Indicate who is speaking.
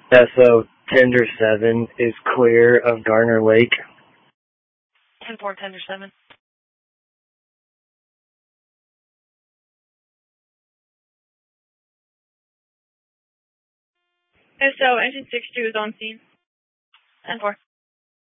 Speaker 1: SO Tender 7 is clear of Garner Lake.
Speaker 2: 10-4, Tender 7. SO Engine 62 is on scene. 10-4.